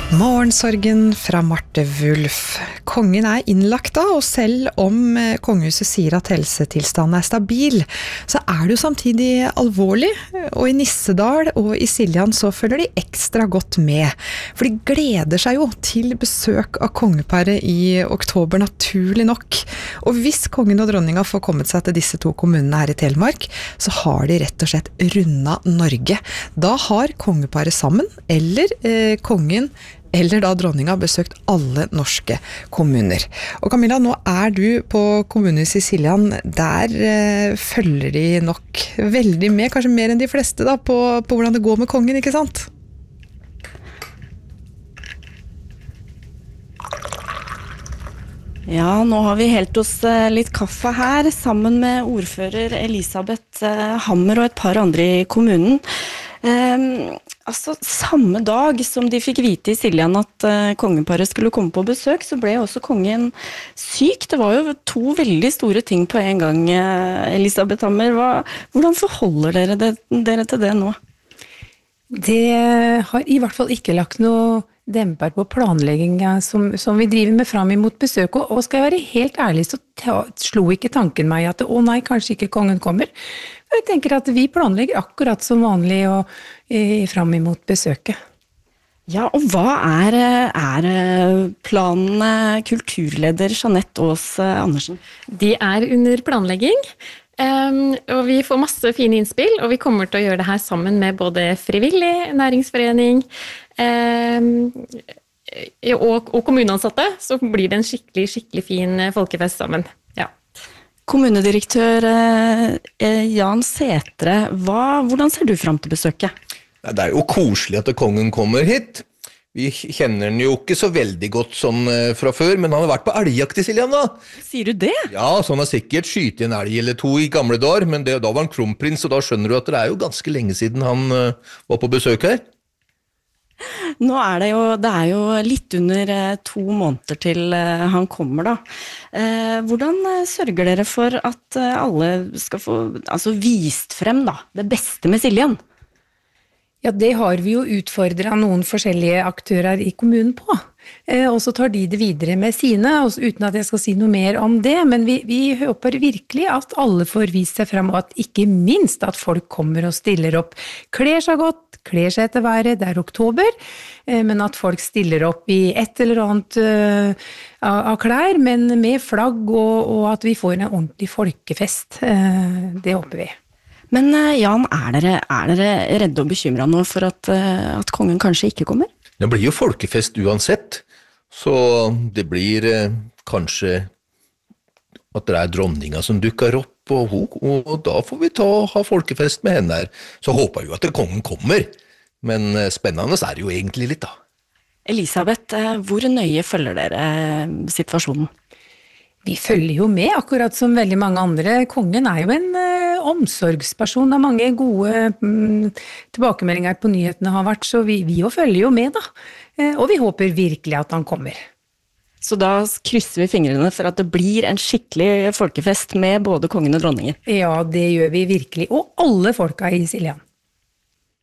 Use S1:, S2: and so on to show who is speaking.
S1: Morgensorgen fra Marte Wulff. Kongen innlagt da, og selv om kongehuset sier at helsetilstanden stabil, så det jo samtidig alvorlig. Og i Nissedal og i Siljan så følger de ekstra godt med. For de gleder seg jo til besøk av kongeparet i oktober, naturlig nok. Og hvis kongen og dronninga får kommet seg til disse to kommunene her i Telemark, så har de rett og slett rundet Norge. Da har kongeparet sammen, eller kongen eller da dronninga besøkt alle norske kommuner. Og Camilla, nå du på kommunehuset i Siljan. Der følger de nok veldig med, kanskje mer enn de fleste da, på hvordan det går med kongen, ikke sant?
S2: Ja, nå har vi helt oss litt kaffe her, sammen med ordfører Elisabeth Hammer og et par andre i kommunen. Samme dag som de fikk vite i Siljan at kongeparet skulle komme på besøk, så ble også kongen syk. Det var jo to veldig store ting på en gang, Elisabeth Hammer. Hvordan forholder dere til det nå?
S3: Det har i hvert fall ikke lagt noe demper på planleggingen som vi driver med frem imot besøk, og skal jeg være helt ærlig, så slo ikke tanken meg at nei, kanskje ikke kongen kommer. Jeg tenker at vi planlegger akkurat som vanlig og frem imot besøket.
S2: Ja, og hva planene kulturleder Jeanette Aas Andersen?
S4: De under planlegging, og vi får masse fine innspill, og vi kommer til å gjøre det her sammen med både frivillig næringsforening og kommuneansatte, så blir det en skikkelig fin folkefest sammen. Ja.
S2: Kommunedirektør Jan Sætre, hvordan ser du frem til besøket?
S5: Det jo koselig at kongen kommer hit. Vi kjenner han jo ikke så veldig godt sånn fra før, men han har vært på elgjakt i Siljan da.
S2: Sier du det?
S5: Ja, så han har sikkert skytet en elg eller to i gamle dager, men da var han kronprins, og da skjønner du at det jo ganske lenge siden han var på besøk her.
S2: Nå det jo litt under 2 måneder til han kommer da. Hvordan sørger dere for at alle skal få vist frem da, det beste med Siljan?
S3: Ja, det har vi jo utfordret noen forskjellige aktører i kommunen på. Og så tar de det videre med sine, uten at jeg skal si noe mer om det. Men vi håper virkelig at alle får vist seg frem, og at ikke minst at folk kommer og stiller opp. Kler seg godt, kler seg etter været, det oktober, men at folk stiller opp i et eller annet av klær, men med flagg, og at vi får en ordentlig folkefest. Det håper vi.
S2: Men Jan, dere redde og bekymret nå for at kongen kanskje ikke kommer?
S5: Det blir jo folkefest uansett, så det blir kanskje at det dronninga som dukker opp, og da får vi ha folkefest med henne her. Så håper jeg jo at kongen kommer, men spennende det jo egentlig litt da.
S2: Elisabeth, hvor nøye følger dere situasjonen?
S3: Vi følger jo med, akkurat som veldig mange andre. Kongen jo en omsorgsperson, det mange gode tilbakemeldinger på nyhetene har vært, så vi jo følger jo med da. Og vi håper virkelig at han kommer.
S2: Så da krysser vi fingrene for at det blir en skikkelig folkefest med både kongen og dronningen?
S3: Ja, det gjør vi virkelig, og alle folka i Siljan.